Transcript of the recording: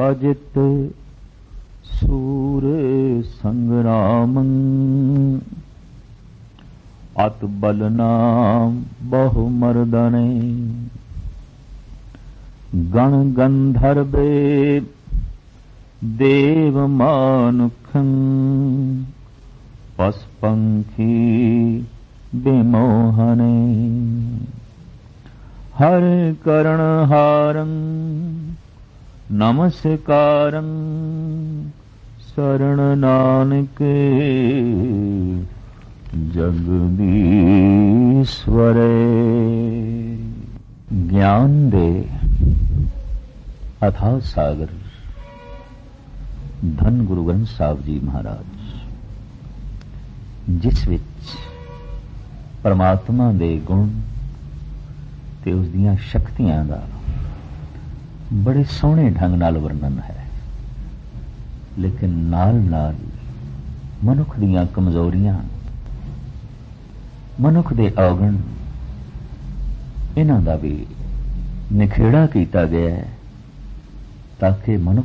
ਅਜਿਤ ਸੂਰ ਸੰਗਰਾਮੰ ਅਤ ਬਲਨਾਮ ਬਹੁ ਮਰਦਨੇ ਗਣ ਗੰਧਰਵੇ ਦੇਵ ਮਾਨੁਖੰ ਪਸ ਪੰਖੀ ਬਿਮੋਹਨੇ ਹਰ ਕਰਣ ਹਾਰੰ ਨਮਸਕਾਰੰ ਸਰਣ ਨਾਨਕ ਜਗਦੀਸ਼ਵਰੇ। ਗਿਆਨ ਦੇ ਅਥਾਹ ਸਾਗਰ ਧੰਨ ਗੁਰੂ ਗ੍ਰੰਥ ਸਾਹਿਬ ਜੀ ਮਹਾਰਾਜ, ਜਿਸ ਵਿੱਚ ਪਰਮਾਤਮਾ ਦੇ ਗੁਣ ਤੇ ਉਸ ਦੀਆਂ ਸ਼ਕਤੀਆਂ ਦਾ ਬੜੇ ਸੋਹਣੇ ਢੰਗ ਨਾਲ ਵਰਣਨ ਹੈ, ਲੇਕਿਨ ਨਾਲ ਨਾਲ ਮਨੁੱਖ ਦੀਆਂ ਕਮਜ਼ੋਰੀਆਂ, ਮਨੁੱਖ ਦੇ ਔਗਣ, ਇਹਨਾਂ ਦਾ ਵੀ ਨਿਖੇੜਾ ਕੀਤਾ ਗਿਆ ਹੈ ਤਾਂ ਕਿ ਮਨੁੱਖ